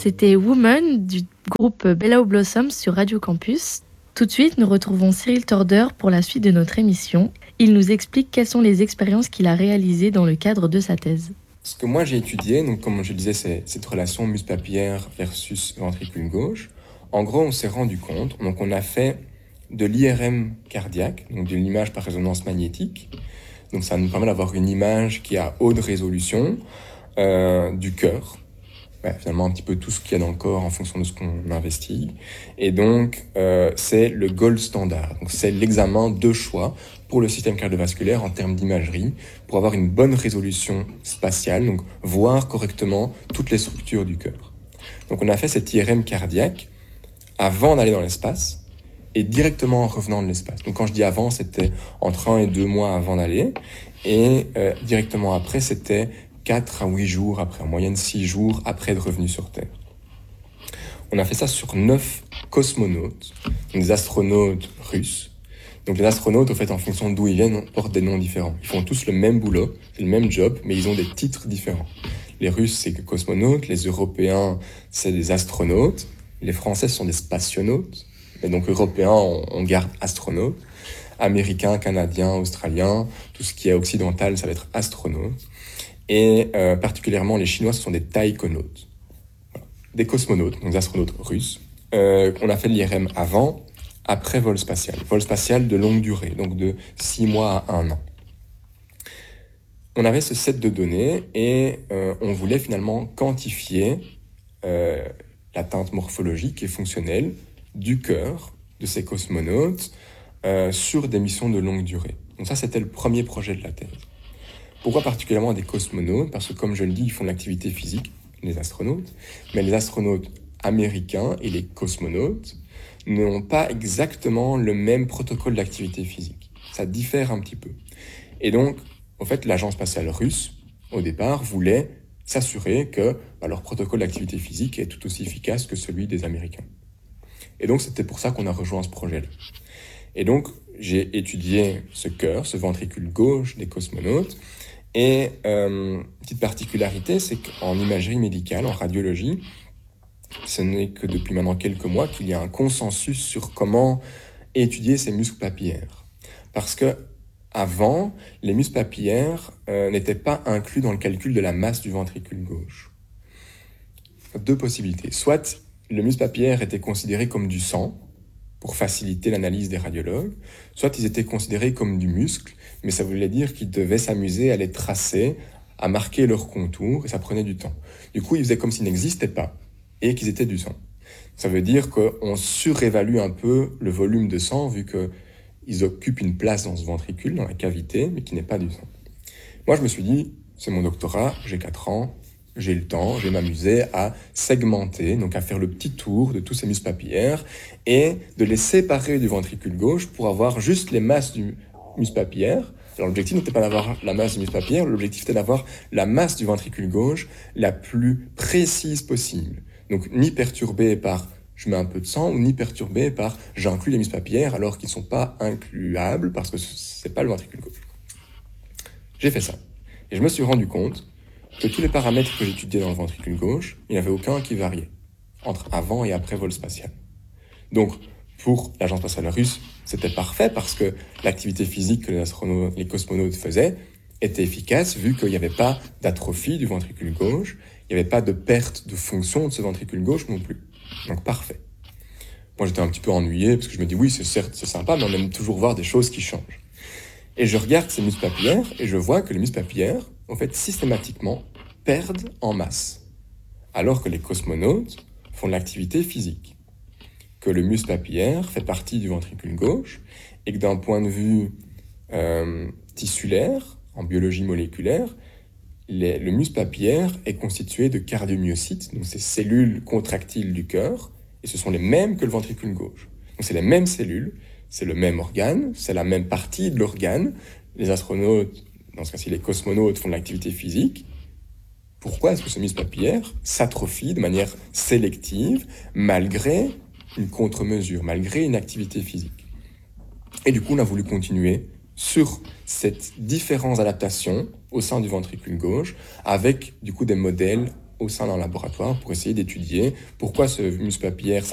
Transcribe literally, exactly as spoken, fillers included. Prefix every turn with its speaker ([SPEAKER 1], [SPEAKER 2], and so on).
[SPEAKER 1] C'était Woman du groupe Bellau Blossoms sur Radio Campus. Tout de suite, nous retrouvons Cyril Torder pour la suite de notre émission. Il nous explique quelles sont les expériences qu'il a réalisées dans le cadre de sa thèse.
[SPEAKER 2] Ce que moi j'ai étudié, donc comme je disais, c'est cette relation muscle papillaire versus ventricule gauche. En gros, on s'est rendu compte, donc on a fait de l'I R M cardiaque, donc de l'image par résonance magnétique. Donc ça nous permet d'avoir une image qui a haute résolution euh, du cœur. Ouais, finalement un petit peu tout ce qu'il y a dans le corps en fonction de ce qu'on investigue. Et donc euh, c'est le gold standard. Donc c'est l'examen de choix pour le système cardiovasculaire en termes d'imagerie, pour avoir une bonne résolution spatiale, donc voir correctement toutes les structures du cœur. Donc on a fait cet I R M cardiaque avant d'aller dans l'espace et directement en revenant de l'espace. Donc quand je dis avant, c'était entre un et deux mois avant d'aller, et euh, directement après, c'était quatre à huit jours après, en moyenne six jours après être revenu sur Terre. On a fait ça sur neuf cosmonautes, donc des astronautes russes. Donc les astronautes, au fait, en fonction d'où ils viennent, portent des noms différents. Ils font tous le même boulot, c'est le même job, mais ils ont des titres différents. Les Russes, c'est des cosmonautes, les Européens, c'est des astronautes, les Français sont des spationautes, et donc Européens, on, on garde astronautes. Américains, Canadiens, Australiens, tout ce qui est occidental, ça va être astronaute. Et euh, particulièrement, les Chinois, ce sont des taïkonautes. Voilà. Des cosmonautes, donc des astronautes russes. Euh, on a fait l'I R M avant, après vol spatial. Vol spatial de longue durée, donc de six mois à un an. On avait ce set de données et euh, on voulait finalement quantifier euh, la teinte morphologique et fonctionnelle du cœur de ces cosmonautes euh, sur des missions de longue durée. Donc ça, c'était le premier projet de la thèse. Pourquoi particulièrement des cosmonautes ? Parce que, comme je le dis, ils font de l'activité physique, les astronautes, mais les astronautes américains et les cosmonautes n'ont pas exactement le même protocole d'activité physique. Ça diffère un petit peu. Et donc, en fait, l'agence spatiale russe, au départ, voulait s'assurer que bah, leur protocole d'activité physique est tout aussi efficace que celui des Américains. Et donc, c'était pour ça qu'on a rejoint ce projet-là. Et donc, j'ai étudié ce cœur, ce ventricule gauche des cosmonautes. Et euh, petite particularité, c'est qu'en imagerie médicale, en radiologie, ce n'est que depuis maintenant quelques mois qu'il y a un consensus sur comment étudier ces muscles papillaires. Parce que avant, les muscles papillaires euh, n'étaient pas inclus dans le calcul de la masse du ventricule gauche. Deux possibilités. Soit le muscle papillaire était considéré comme du sang, pour faciliter l'analyse des radiologues, soit ils étaient considérés comme du muscle, mais ça voulait dire qu'ils devaient s'amuser à les tracer, à marquer leurs contours, et ça prenait du temps. Du coup, ils faisaient comme s'ils n'existaient pas, et qu'ils étaient du sang. Ça veut dire qu'on surévalue un peu le volume de sang, vu qu'ils occupent une place dans ce ventricule, dans la cavité, mais qui n'est pas du sang. Moi, je me suis dit, c'est mon doctorat, j'ai quatre ans, j'ai le temps, je vais m'amuser à segmenter, donc à faire le petit tour de tous ces muscles papillaires et de les séparer du ventricule gauche pour avoir juste les masses du muscle papillaire. Alors l'objectif n'était pas d'avoir la masse du muscle papillaire, l'objectif était d'avoir la masse du ventricule gauche la plus précise possible. Donc ni perturbée par je mets un peu de sang ou ni perturbée par j'inclus les muscles papillaires alors qu'ils ne sont pas incluables parce que ce n'est pas le ventricule gauche. J'ai fait ça et je me suis rendu compte que tous les paramètres que j'étudiais dans le ventricule gauche, il n'y avait aucun qui variait entre avant et après vol spatial. Donc, pour l'agence spatiale russe, c'était parfait parce que l'activité physique que les, astronautes, les cosmonautes faisaient était efficace vu qu'il n'y avait pas d'atrophie du ventricule gauche, il n'y avait pas de perte de fonction de ce ventricule gauche non plus. Donc, parfait. Moi, j'étais un petit peu ennuyé parce que je me dis, oui, c'est certes, c'est sympa, mais on aime toujours voir des choses qui changent. Et je regarde ces muscles papillaires et je vois que les muscles papillaires, en fait, systématiquement, perdent en masse, alors que les cosmonautes font de l'activité physique. Que le muscle papillaire fait partie du ventricule gauche et que d'un point de vue euh, tissulaire, en biologie moléculaire, les, le muscle papillaire est constitué de cardiomyocytes, donc ces cellules contractiles du cœur, et ce sont les mêmes que le ventricule gauche. Donc c'est les mêmes cellules, c'est le même organe, c'est la même partie de l'organe. Les astronautes, dans ce cas-ci les cosmonautes, font de l'activité physique. Pourquoi est-ce que ce muscle papillaire s'atrophie de manière sélective malgré une contre-mesure, malgré une activité physique ? Et du coup, on a voulu continuer sur cette différence d'adaptation au sein du ventricule gauche avec du coup des modèles au sein d'un laboratoire pour essayer d'étudier pourquoi ce muscle papillaire